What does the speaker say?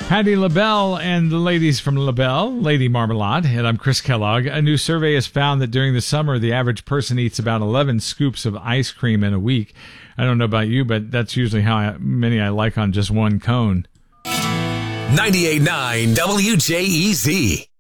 Patty LaBelle and the ladies from LaBelle, Lady Marmalade, and I'm Chris Kellogg. A new survey has found that during the summer, the average person eats about 11 scoops of ice cream in a week. I don't know about you, but that's usually how many I like on just one cone. 98.9 WJEZ.